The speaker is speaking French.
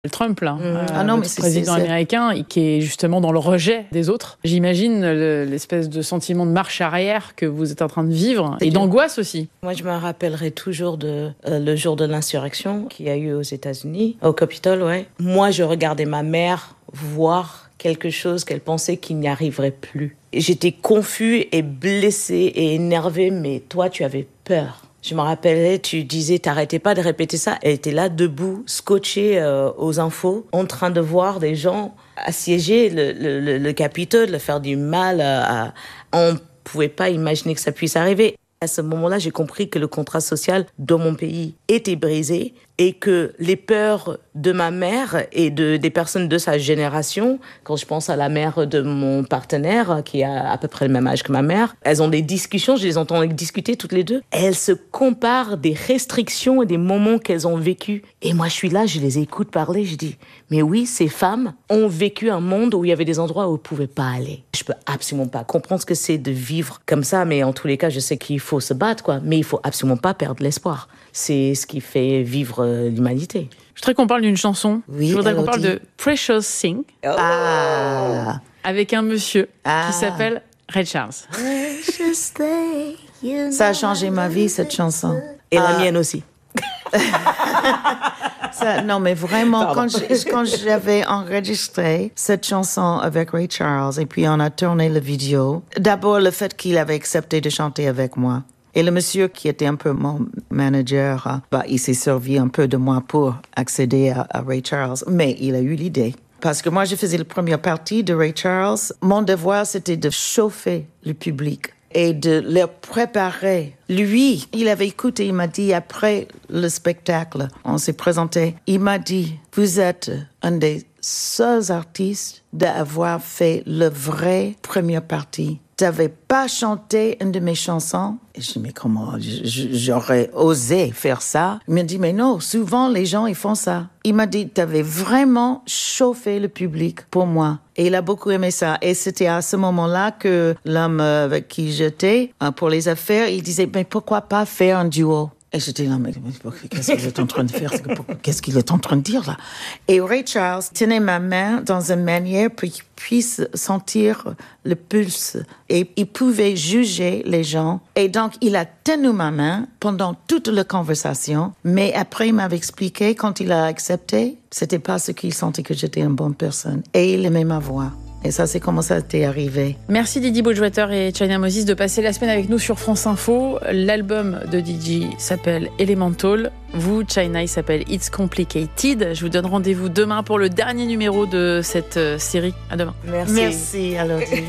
Trump, là, mais président américain, qui est justement dans le rejet des autres. J'imagine l'espèce de sentiment de marche arrière que vous êtes en train de vivre, et d'angoisse aussi. Moi, je me rappellerai toujours le jour de l'insurrection qu'il y a eu aux États-Unis, au Capitole, ouais. Moi, je regardais ma mère voir quelque chose qu'elle pensait qu'il n'y arriverait plus. Et j'étais confus et blessé et énervé, mais toi, tu avais peur. Je me rappelais, tu disais, t'arrêtais pas de répéter ça. Elle était là, debout, scotchée aux infos, en train de voir des gens assiéger le Capitole, le faire du mal. On pouvait pas imaginer que ça puisse arriver. À ce moment-là, j'ai compris que le contrat social dans mon pays était brisé et que les peurs de ma mère et des personnes de sa génération, quand je pense à la mère de mon partenaire, qui a à peu près le même âge que ma mère, elles ont des discussions, je les entends discuter toutes les deux. Elles se comparent des restrictions et des moments qu'elles ont vécus. Et moi, je suis là, je les écoute parler, je dis, mais oui, ces femmes ont vécu un monde où il y avait des endroits où elles ne pouvaient pas aller. Je peux absolument pas comprendre ce que c'est de vivre comme ça, mais en tous les cas, je sais qu'il faut se battre, quoi. Mais il faut absolument pas perdre l'espoir. C'est ce qui fait vivre l'humanité. Je voudrais qu'on parle d'une chanson. Oui, je voudrais qu'on parle de Precious Thing. Avec un monsieur qui s'appelle Ray Charles. Ça a changé ma vie, cette chanson. Et la mienne aussi. Non, mais vraiment, quand j'avais enregistré cette chanson avec Ray Charles et puis on a tourné la vidéo, d'abord le fait qu'il avait accepté de chanter avec moi. Et le monsieur qui était un peu mon manager, il s'est servi un peu de moi pour accéder à Ray Charles, mais il a eu l'idée. Parce que moi, je faisais la première partie de Ray Charles. Mon devoir, c'était de chauffer le public et de leur préparer. Lui, il avait écouté, il m'a dit, après le spectacle, on s'est présenté, il m'a dit, vous êtes un des seuls artistes d'avoir fait la vraie première partie. T'avais pas chanté une de mes chansons. Et je dis, mais comment j'aurais osé faire ça? Il m'a dit, mais non, souvent les gens, ils font ça. Il m'a dit, t'avais vraiment chauffé le public pour moi. Et il a beaucoup aimé ça. Et c'était à ce moment-là que l'homme avec qui j'étais, pour les affaires, il disait, mais pourquoi pas faire un duo? Et j'étais là, mais qu'est-ce qu'il est en train de faire? Qu'est-ce qu'il est en train de dire, là? Et Ray Charles tenait ma main dans une manière pour qu'il puisse sentir le pulse. Et il pouvait juger les gens. Et donc, il a tenu ma main pendant toute la conversation. Mais après, il m'avait expliqué, quand il a accepté, c'était pas ce qu'il sentait que j'étais une bonne personne. Et il aimait ma voix. Et ça, c'est comment ça t'est arrivé. Merci Didi Baugewater et China Moses de passer la semaine avec nous sur France Info. L'album de Didi s'appelle Elemental. Vous, China, il s'appelle It's Complicated. Je vous donne rendez-vous demain pour le dernier numéro de cette série. À demain. Merci. Merci, Elodie.